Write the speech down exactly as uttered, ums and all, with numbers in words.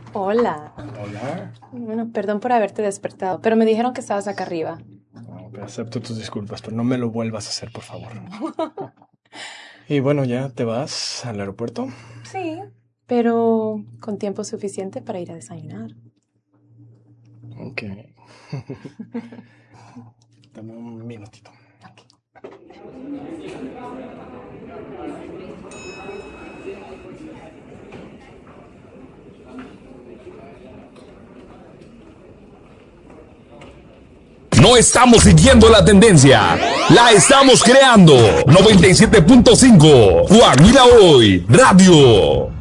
Hola. Hola. Bueno, perdón por haberte despertado, pero me dijeron que estabas acá arriba. Ok, acepto tus disculpas, pero no me lo vuelvas a hacer, por favor. Y bueno, ¿ya te vas al aeropuerto? Sí, pero con tiempo suficiente para ir a desayunar. Ok. Dame un minutito. No estamos siguiendo la tendencia, la estamos creando. noventa y siete punto cinco, Guajira Hoy, Radio.